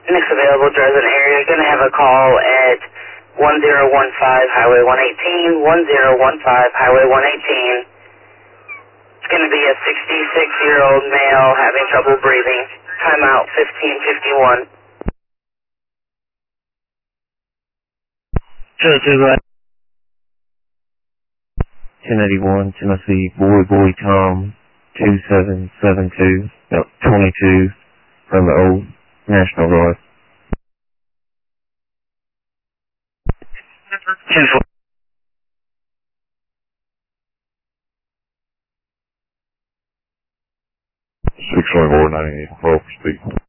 Next available Dresden area, going to have a call at 1015 Highway 118, 1015 Highway 118. It's going to be a 66-year-old male having trouble breathing. Timeout 1551. Right. 1081 Tennessee Boy Tom 2772, no, 22 from the old National Guard. 624 98 12 speed.